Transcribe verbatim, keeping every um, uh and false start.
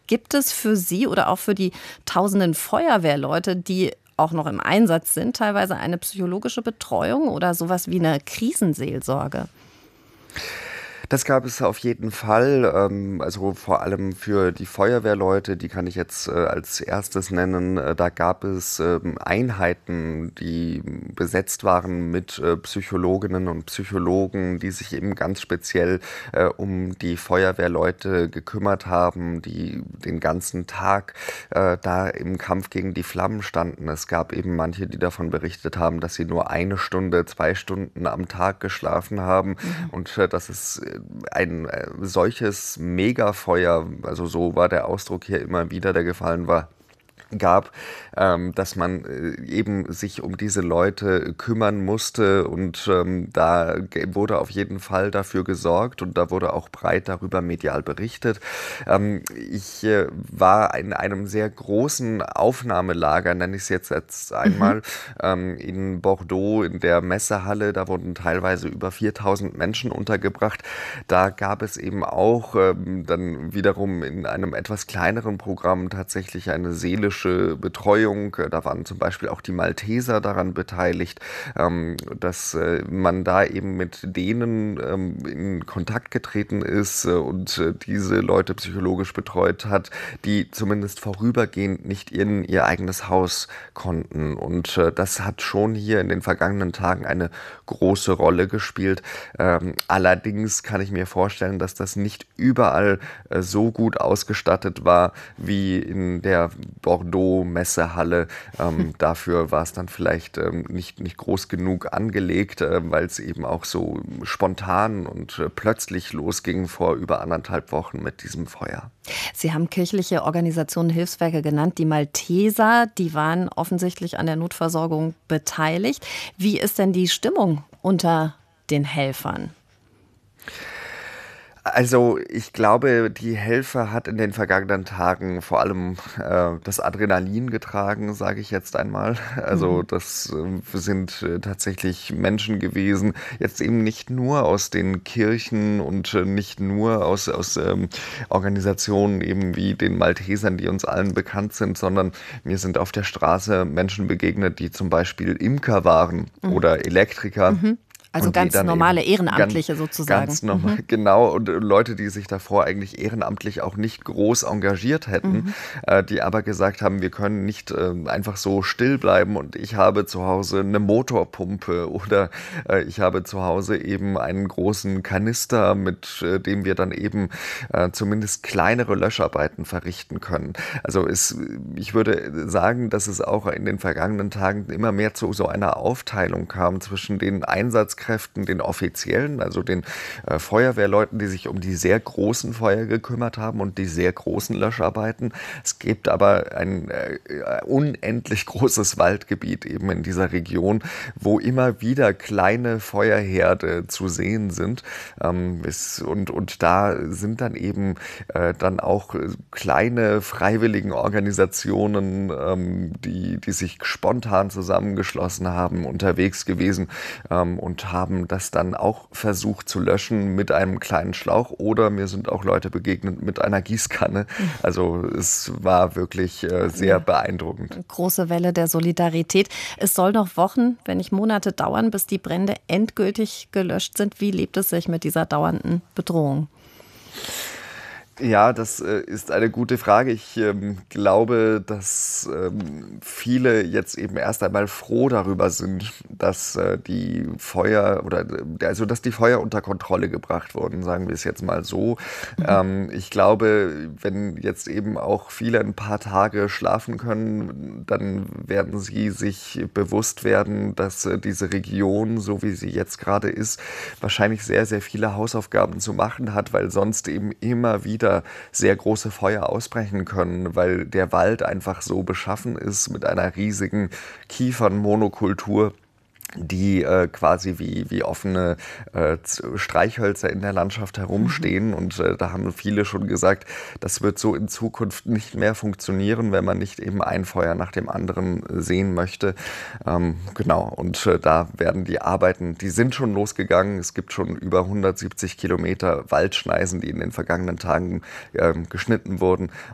Gibt es für Sie oder auch für die tausenden Feuerwehrleute, die auch noch im Einsatz sind, teilweise eine psychologische Betreuung oder sowas wie eine Krisenseelsorge? Das gab es auf jeden Fall, ähm, also vor allem für die Feuerwehrleute, die kann ich jetzt äh, als erstes nennen. Äh, da gab es ähm, Einheiten, die besetzt waren mit äh, Psychologinnen und Psychologen, die sich eben ganz speziell äh, um die Feuerwehrleute gekümmert haben, die den ganzen Tag äh, da im Kampf gegen die Flammen standen. Es gab eben manche, die davon berichtet haben, dass sie nur eine Stunde, zwei Stunden am Tag geschlafen haben Mhm. und äh, das ist ein äh, solches Megafeuer, also so war der Ausdruck hier immer wieder, der gefallen war, gab, ähm, dass man äh, eben sich um diese Leute kümmern musste und ähm, da ge- wurde auf jeden Fall dafür gesorgt und da wurde auch breit darüber medial berichtet. Ähm, ich äh, war in einem sehr großen Aufnahmelager, nenne ich es jetzt, jetzt Mhm. einmal, ähm, in Bordeaux in der Messehalle. Da wurden teilweise über viertausend Menschen untergebracht. Da gab es eben auch ähm, dann wiederum in einem etwas kleineren Programm tatsächlich eine seelische Betreuung. Da waren zum Beispiel auch die Malteser daran beteiligt, ähm, dass äh, man da eben mit denen ähm, in Kontakt getreten ist äh, und äh, diese Leute psychologisch betreut hat, die zumindest vorübergehend nicht in ihr eigenes Haus konnten. Und äh, das hat schon hier in den vergangenen Tagen eine große Rolle gespielt. Ähm, allerdings kann ich mir vorstellen, dass das nicht überall äh, so gut ausgestattet war wie in der Bordeaux-Messehalle. Ähm, dafür war es dann vielleicht ähm, nicht, nicht groß genug angelegt, äh, weil es eben auch so spontan und äh, plötzlich losging vor über anderthalb Wochen mit diesem Feuer. Sie haben kirchliche Organisationen, Hilfswerke genannt. Die Malteser, die waren offensichtlich an der Notversorgung beteiligt. Wie ist denn die Stimmung unter den Helfern? Also ich glaube, die Helfer hat in den vergangenen Tagen vor allem äh, das Adrenalin getragen, sage ich jetzt einmal. Also Mhm. das äh, sind äh, tatsächlich Menschen gewesen, jetzt eben nicht nur aus den Kirchen und äh, nicht nur aus, aus ähm, Organisationen eben wie den Maltesern, die uns allen bekannt sind, sondern mir sind auf der Straße Menschen begegnet, die zum Beispiel Imker waren Mhm. oder Elektriker. Mhm. Also Und die ganz dann normale eben ganz, Ehrenamtliche sozusagen. ganz normal, Mhm. genau, und äh, Leute, die sich davor eigentlich ehrenamtlich auch nicht groß engagiert hätten, Mhm. äh, die aber gesagt haben, wir können nicht äh, einfach so still bleiben und ich habe zu Hause eine Motorpumpe oder äh, ich habe zu Hause eben einen großen Kanister, mit äh, dem wir dann eben äh, zumindest kleinere Löscharbeiten verrichten können. Also es, ich würde sagen, dass es auch in den vergangenen Tagen immer mehr zu so einer Aufteilung kam zwischen den Einsatzkräften, den offiziellen, also den äh, Feuerwehrleuten, die sich um die sehr großen Feuer gekümmert haben und die sehr großen Löscharbeiten. Es gibt aber ein äh, unendlich großes Waldgebiet eben in dieser Region, wo immer wieder kleine Feuerherde zu sehen sind. Ähm, es, und, und da sind dann eben äh, dann auch kleine freiwilligen Organisationen, ähm, die, die sich spontan zusammengeschlossen haben, unterwegs gewesen ähm, und haben das dann auch versucht zu löschen mit einem kleinen Schlauch oder mir sind auch Leute begegnet mit einer Gießkanne. Also es war wirklich äh, sehr Eine beeindruckend. große Welle der Solidarität. Es soll noch Wochen, wenn nicht Monate dauern, bis die Brände endgültig gelöscht sind. Wie lebt es sich mit dieser dauernden Bedrohung? Ja, das äh, ist eine gute Frage. Ich ähm, glaube, dass ähm, viele jetzt eben erst einmal froh darüber sind, dass äh, die Feuer oder äh, also dass die Feuer unter Kontrolle gebracht wurden, sagen wir es jetzt mal so. Mhm. Ähm, ich glaube, wenn jetzt eben auch viele ein paar Tage schlafen können, dann werden sie sich bewusst werden, dass äh, diese Region, so wie sie jetzt gerade ist, wahrscheinlich sehr, sehr viele Hausaufgaben zu machen hat, weil sonst eben immer wieder sehr große Feuer ausbrechen können, weil der Wald einfach so beschaffen ist mit einer riesigen Kiefernmonokultur, die äh, quasi wie, wie offene äh, Streichhölzer in der Landschaft Mhm. herumstehen. Und äh, da haben viele schon gesagt, das wird so in Zukunft nicht mehr funktionieren, wenn man nicht eben ein Feuer nach dem anderen sehen möchte. Ähm, genau, und äh, da werden die Arbeiten, die sind schon losgegangen. Es gibt schon über hundertsiebzig Kilometer Waldschneisen, die in den vergangenen Tagen ähm, geschnitten wurden.